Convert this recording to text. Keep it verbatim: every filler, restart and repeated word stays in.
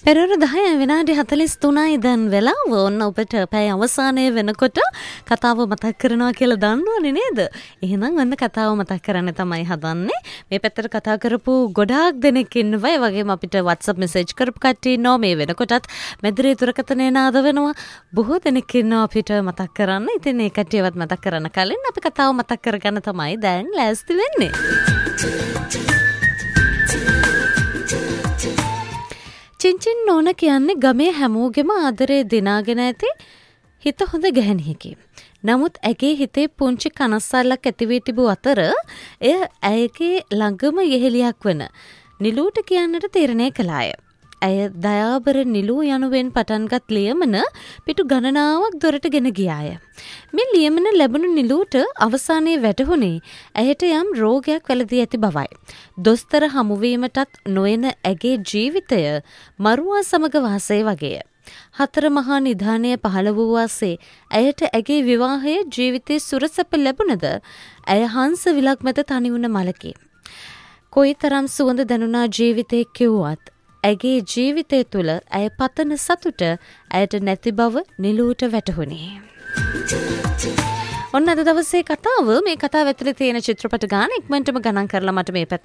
පෙරවරු දහය විනාඩි හතළිස් තුනයි දැන් වෙලාව. ඔන්න ඔබට පැය අවසානයේ වෙනකොට කතාව මතක් කරනවා කියලා දන්නවනේ නේද? එහෙනම් ඔන්න කතාව මතක් කරන්න තමයි හදන්නේ. මේ පැත්තට කතා කරපු ගොඩාක් දෙනෙක් ඉන්නවා. ඒ වගේම අපිට WhatsApp message කරපු කට්ටිය ඉන්නවා. මේ වෙනකොටත් මෙදිරේ දුරකථනය නාද වෙනවා. බොහෝ දෙනෙක් ඉන්නවා අපිට මතක් කරන්න. ඉතින් මේ කට්ටියවත් මතක් කරන්න කලින් අපි කතාව මතක් කරගන්න තමයි දැන් ලෑස්ති වෙන්නේ. චින්චින් නෝන කියන්නේ ගමේ හැමෝගෙම ආදරේ දිනාගෙන ඇති හිත හොඳ ගැහණියකි. නමුත් ඇගේ හිතේ පුංචි කනස්සල්ලක් ඇති වී තිබූ අතර එය ඇයගේ ළඟම යෙහෙලියක් වන නිලූට කියන්නට තීරණය කළාය. ඇය දයාබර නිලූ යනුවෙන් පටන්ගත් ලියමන පිටු ගණනාවක් දොරට ගෙන ගියාය. මේ ලියමන ලැබුණු නිලූට අවසානයේ වැටහුණේ ඇයට යම් රෝගයක් වැළදී ඇති බවයි. දොස්තර හමුවීමටත් නොයන ඇගේ ජීවිතය මරුවා සමග වාසය වගේය. හතර මහා නිධානය පහළ වූ වාසේ ඇයට ඇගේ විවාහයේ ජීවිතයේ සුරසැප ලැබුණද ඇය හංස විලක් මැද තනි වුණ මලකි. කොයිතරම් සුවඳ දැනුණා ජීවිතේ කිව්වත් ඇගේ ජීවිතය තුළ ඇය පතන සතුට ඇයට නැති බව නිලූට වැටහුණේ. ඔන්න අද දවසේ කතාව මේ කතාව ඇතුලේ තියෙන චිත්‍රපට ගාන ඉක්මනටම ගණන් කරලා මට මේ